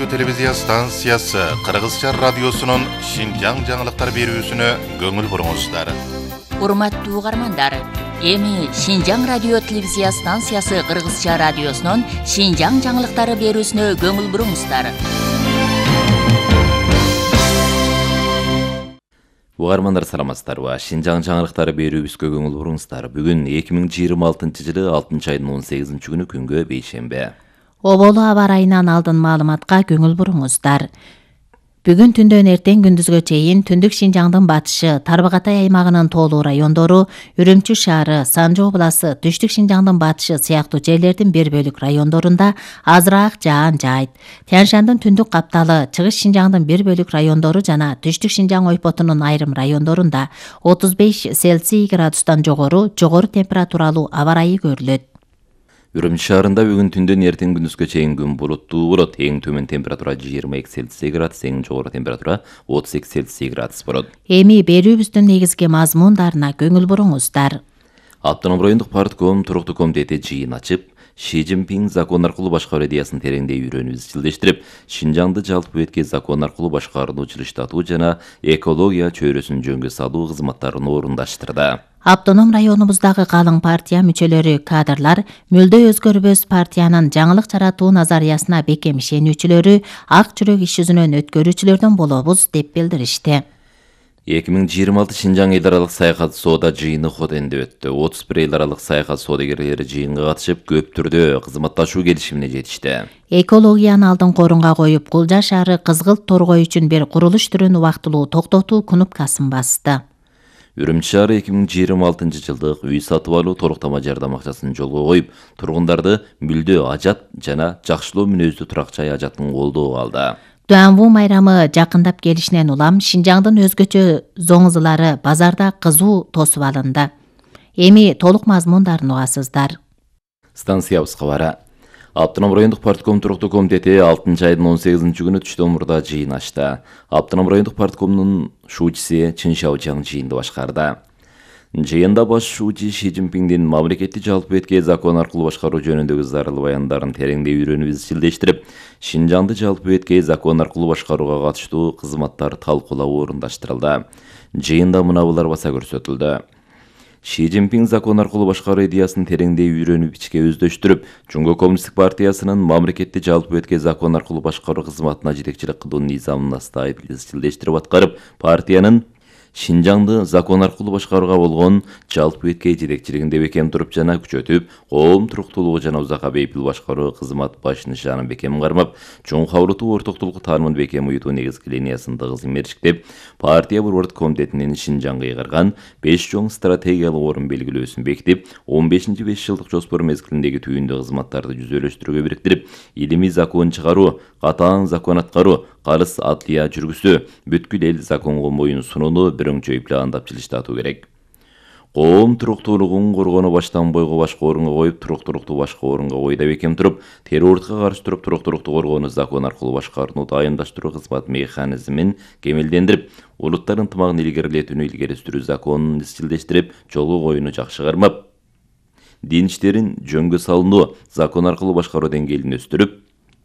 телевизия станциясы Кыргызча радиосунун Шинжаң жаңылыктар берүүсүнө көңүл буруңуздар. Урматтуу угармандар, эми Шинжаң радио телевизия станциясы Кыргызча радиосунун Шинжаң жаңылыктары берүүсүнө көңүл буруңуздар. Угармандар саламатсыздарбы? Шинжаң жаңылыктары берүүбүзгө көңүл буруңуздар. Бүгүн 2026-жылы 6-айдын 18-күнү күнгө бейшембе. Оболу аба ырайынан алдын маалыматка көңүл буруңуздар. Бүгүн түндөн эртең күндүзгө чейин түндүк Шинжаңдын батышы, Тарбагатай аймагынын тоолуу райондору, Үрүмчү шаары, Санжы обласы, түштүк Шинжаңдын батышы сыяктуу жерлердин бир бөлүк райондорунда азыраак жаан жаайт. Тянь-Шандын түндүк капталы, Чыгыш Шинжаңдын бир бөлүк райондору жана түштүк Шинжаң ойпотунун айрым райондорунда 35 Цельсий градустан жогору температуралуу аба ырайы көрүлөт. Үрүмчү шаарында бүгүн түндөн эртең күндүзгө чейин күн булуттуу болот. Эң төмөн температура 22 Цельсий градус, эң жогору температура 32 Цельсий градус болот. Эми берүүбүздүн негизги мазмундарына көңүл буруңуздар. Автоном райондук партком туруктуу комитети жыйын ачып, Ши Цзиньпин закон аркылуу башкаруу идеясын тереңдей үйрөнүп изчилдештирип, Шинжаңды жалпы бетке закон аркылуу башкарууну жылыштатуу жана экология чөйрөсүн жөнгө салуу кызматтарын орундаштырды. Автоном районубуздагы калың партия мүчөлөрү, кадрлар мөлдө өзгөрбөс партиянын жаңылык жаратуу назариясына бекем ишенүүчүлөрү, ак жүрөк иш жүзүнөн өткөрүүчүлөрдөн болобуз деп билдиришти. 2026 Шинжаң эл аралык саякат соода жыйыны Хотенде өттү. 31 эл аралык саякат соодагерлери жыйынга катышып, көп түрдө кызматташуу келишимине жетишти. Экологияны алдыңкы орунга коюп, Кулжа шаары кызгылт торгой үчүн бир курулуш түрүн убактылуу токтотуу кнопкасын басты. Үрүмчү шаары 2026-жылдык үй сатып алуу торуктама жардам акчасын жолго коюп, тургундарды мүлдө ажат жана жакшылоо мүнөздүү турак жай ажатын колдоого алды. Дуанву майрамы жакындап келишинен улам Шинжаңдын өзгөчө зоңузулары базарда кызуу тосуп алынды. Эми толук мазмундарын угасыздар. Станциябыз кабары. Автоном райондук партком туруктуу комитети 6-айдын 18-күнү түштөн мурда жыйын ачты. Автоном райондук парткомдун шуучуси Чын Шаожаң жыйынды башкарды. Жыйында баш шуучу Ши Цзиньпиндин мамлекетти жалпы бетке закон аркылуу башкаруу жөнүндөгү зарыл баяндарын тереңдей үйрөнүп изчилдештирип, Шинжаңды жалпы бетке закон аркылуу башкарууга катыштуу кызматтар талкуулоо орундаштырылды. Жыйында мынабулар баса көрсөтүлдү. Ши Цзиньпин закон аркылуу башкаруу идеясын тереңдей үйрөнүп ичке өздөштүрүп, Жумгө коммунисттик партиясынын мамлекетти жалпы бетке закон аркылуу башкаруу кызматына жетекчилик кылуу низамын астайып изчилдештирип аткарып, партиянын Шинжаңды закон аркылуу башкарууга болгон жалпы бетке жетекчилигинде бекем туруп жана күчөтүп, коом туруктуулугу жана узакка бейпил башкаруу кызмат баш нышанын бекем кармап, чоң кабылтуу ортоктулук таанымын бекем уютуу негизги линиясын тыгыз мерчиктеп, партия борбордук комитетинин Шинжаңга ыйгарган 5 чоң стратегиялык орун белгилөөсүн бекитип, 15-5 жылдык жоспор мезгилиндеги түйүндүү кызматтарды жүзөлөштүрүүгө бириктирип, илимий закон чыгаруу, катаң закон аткаруу, карыз атлия жүргүзүү, бүткүл эл законго моюн сунууну бирөңчөй пландап жылыштатуу керек. Коом туруктуулугун коргоону баштан бойго башка орунга коюп, туруктуулукту башка орунга койду бекем туруп, террордукка каршы туруп, туруктуулукту коргоону закон аркылуу башкарууну дайындаштыруу кызмат механизмин кемелдендирип, улуттар ынтымагын илгерилетүүнү илгери сүрүү законун изчилдештирип, жолго коюуну жакшы кармап, дин иштерин жөнгө салууну закон аркылуу башкаруу деңгээлин өстүрүп,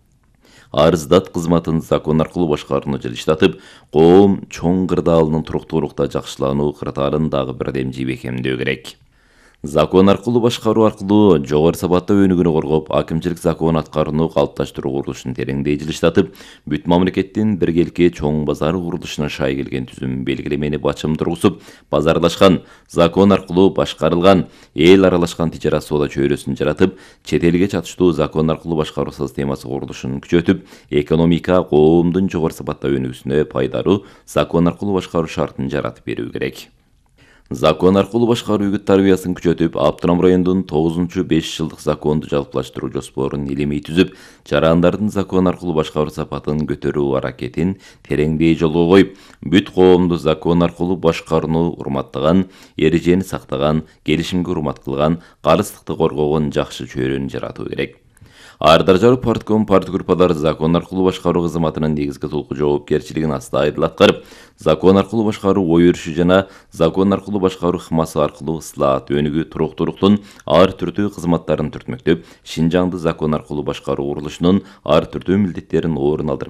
арыздат кызматын закон аркылуу башкарууну жылыштатып, коом чоң кырдаалынын туруктуулукта жакшылануу кырдаалын дагы бирдем бекемдөө керек. Закон аркылуу башкаруу аркылуу жогору сапаттуу өнүгүүнү коргоп, акимчилик закон аткарууну калыпташтыруу курулушун тереңдей жылыштатып, бүт мамлекеттин биргеликке чоң базар курулушуна шай келген түзүм белгилемени бачым тургузуп, базарлашкан, закон аркылуу башкарылган, эл аралашкан тижарат соода чөйрөсүн жаратып, чет элге чатыштуу закон аркылуу башкаруу системасы курулушун күчөтүп, экономика, коомдун жогору сапаттуу өнүгүүсүнө пайдалуу закон аркылуу башкаруу шартын жаратып берүү керек. Закон аркылуу башкаруу үгүт тарбиясын күчөтүп, Автоном райондун 9-5 жылдык законду жалпылаштыруу жоспорун илимий түзүп, жарандардын закон аркылуу башкаруу сапатын көтөрүү аракетин тереңдей жолго коюп, бүт коомду закон аркылуу башкарууну урматтаган, эрежени сактаган, келишимге урмат кылган, карыздыкты коргогон жакшы чөйрөнү жаратуу керек. Ар даражалуу партком партгруппалар закон аркылуу башкаруу кызматынын негизги толку жоопкерчилигин астайыл аткарып, закон аркылуу башкаруу ой өрүшү жана закон аркылуу башкаруу ыкмасы аркылуу ыслаат, өнүгүү, туруктуулуктун ар түрдүү кызматтарын түртмөктөп, Шинжаңды закон аркылуу башкаруу курулушунун ар түрдүү милдеттерин орун алдырып